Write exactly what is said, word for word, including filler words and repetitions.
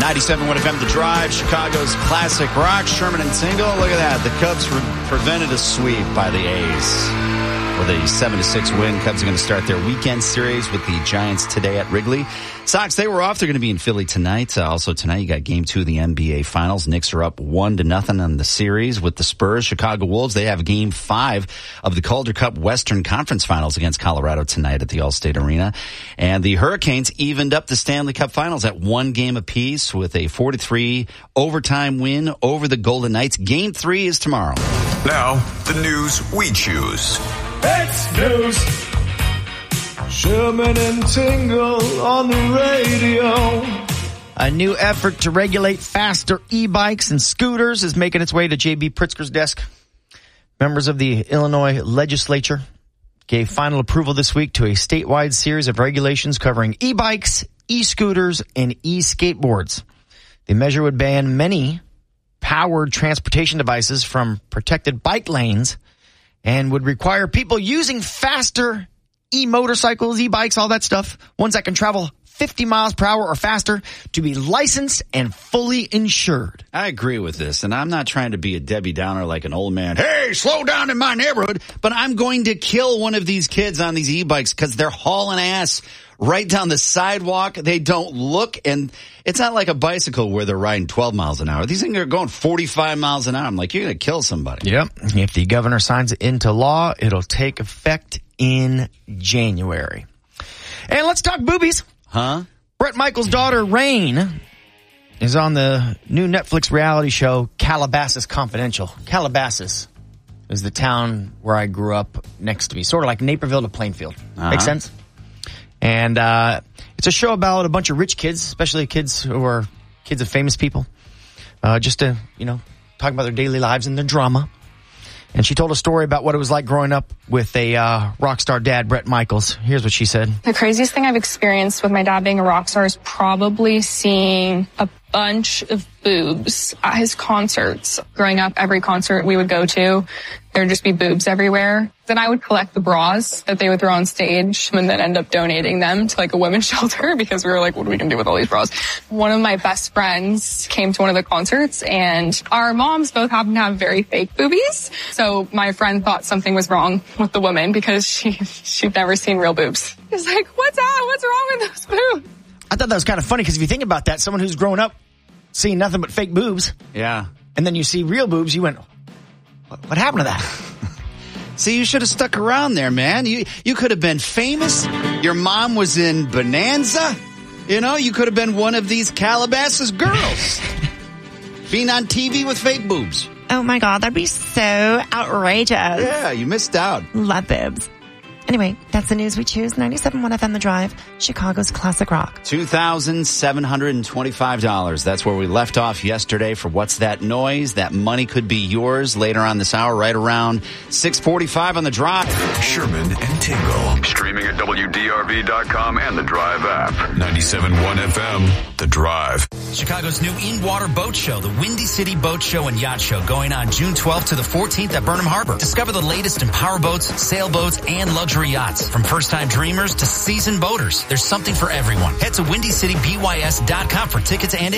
ninety-seven point one F M, The Drive, Chicago's classic rock, Sherman and Tingle. Look at that. The Cubs re- prevented a sweep by the A's. With a seven to six win, Cubs are going to start their weekend series with the Giants today at Wrigley. Sox, they were off. They're going to be in Philly tonight. Uh, also tonight, you got game two of the N B A Finals. Knicks are up one to nothing on the series with the Spurs. Chicago Wolves, they have game five of the Calder Cup Western Conference Finals against Colorado tonight at the Allstate Arena. And the Hurricanes evened up the Stanley Cup Finals at one game apiece with a four to three overtime win over the Golden Knights. Game three is tomorrow. Now, the news we choose. It's news. Sherman and Tingle on the radio. A new effort to regulate faster e-bikes and scooters is making its way to J B Pritzker's desk. Members of the Illinois legislature gave final approval this week to a statewide series of regulations covering e-bikes, e-scooters, and e-skateboards. The measure would ban many powered transportation devices from protected bike lanes and would require people using faster e-motorcycles, e-bikes, all that stuff, ones that can travel fifty miles per hour or faster, to be licensed and fully insured. I agree with this, and I'm not trying to be a Debbie Downer like an old man. Hey, slow down in my neighborhood, but I'm going to kill one of these kids on these e-bikes because they're hauling ass right down the sidewalk. They don't look, and it's not like a bicycle where they're riding twelve miles an hour. These things are going forty-five miles an hour. I'm like, you're going to kill somebody. Yep. If the governor signs it into law, it'll take effect in January. And let's talk boobies. Huh? Bret Michaels' daughter, Rain, is on the new Netflix reality show, Calabasas Confidential. Calabasas is the town where I grew up next to me, sort of like Naperville to Plainfield. Uh-huh. Make sense? And uh it's a show about a bunch of rich kids, especially kids who are kids of famous people, uh just to, you know, talk about their daily lives and their drama. And she told a story about what it was like growing up with a uh rock star dad, Bret Michaels. Here's what she said. The craziest thing I've experienced with my dad being a rock star is probably seeing a bunch of boobs at his concerts. Growing up, every concert we would go to, there would just be boobs everywhere. Then I would collect the bras that they would throw on stage and then end up donating them to like a women's shelter because we were like, what are we going to do with all these bras? One of my best friends came to one of the concerts and our moms both happen to have very fake boobies. So my friend thought something was wrong with the woman because she, she'd never seen real boobs. She's like, what's that? What's wrong with those boobs? I thought that was kind of funny because if you think about that, someone who's grown up seeing nothing but fake boobs. Yeah. And then you see real boobs, you went, what, what happened to that? See, you should have stuck around there, man. You you could have been famous. Your mom was in Bonanza. You know, you could have been one of these Calabasas girls. Being on T V with fake boobs. Oh my God, that'd be so outrageous. Yeah, you missed out. Love boobs. Anyway, that's the news we choose. ninety-seven point one F M The Drive, Chicago's classic rock. two thousand seven hundred twenty-five dollars. That's where we left off yesterday for What's That Noise? That money could be yours later on this hour, right around six forty-five on The Drive. Sherman and Tingle. Streaming at W D R V dot com and the Drive app. ninety-seven point one F M, The Drive. Chicago's new in-water boat show, the Windy City Boat Show and Yacht Show, going on June twelfth to the fourteenth at Burnham Harbor. Discover the latest in powerboats, sailboats, and luxury yachts. From first-time dreamers to seasoned boaters, there's something for everyone. Head to windy city b y s dot com for tickets and